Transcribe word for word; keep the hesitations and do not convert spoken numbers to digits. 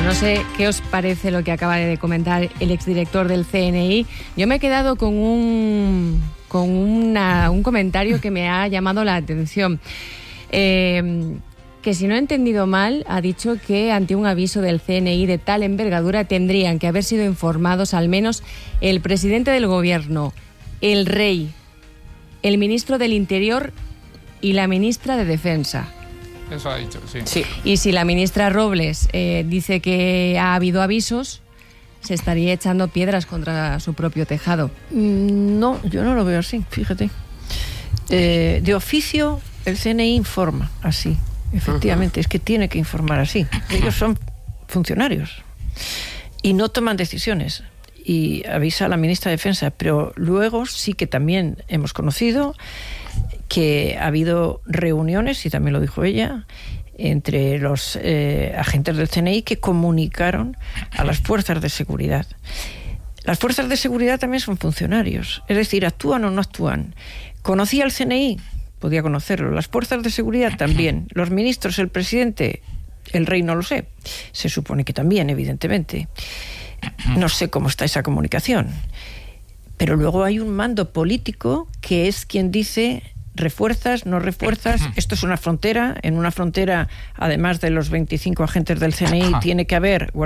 Bueno, no sé qué os parece lo que acaba de comentar el exdirector del C N I. Yo me he quedado con un, con una, un comentario que me ha llamado la atención. Eh, que si no he entendido mal, ha dicho que ante un aviso del C N I de tal envergadura tendrían que haber sido informados al menos el presidente del gobierno, el rey, el ministro del Interior y la ministra de Defensa. Eso ha dicho, sí. sí. Y si la ministra Robles eh, dice que ha habido avisos, se estaría echando piedras contra su propio tejado. No, yo no lo veo así, fíjate. Eh, de oficio, el C N I informa así. Efectivamente, es que tiene que informar así. Ellos son funcionarios y no toman decisiones. Y avisa a la ministra de Defensa, pero luego sí que también hemos conocido que ha habido reuniones, y también lo dijo ella, entre los eh, agentes del C N I que comunicaron a las fuerzas de seguridad. Las fuerzas de seguridad también son funcionarios, es decir, actúan o no actúan. ¿Conocía el C N I? Podía conocerlo. Las fuerzas de seguridad también. Los ministros, el presidente, el rey no lo sé. Se supone que también, evidentemente. No sé cómo está esa comunicación. Pero luego hay un mando político que es quien dice refuerzas, no refuerzas. Esto es una frontera. En una frontera, además de los veinticinco agentes del C N I, tiene que haber